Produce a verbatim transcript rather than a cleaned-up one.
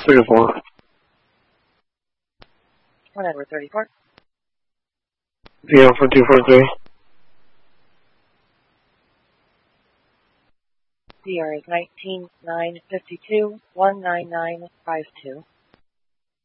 thirty-four. one Edward thirty-four. P O for two forty-three. D R is nineteen nine fifty-two one nine nine five two.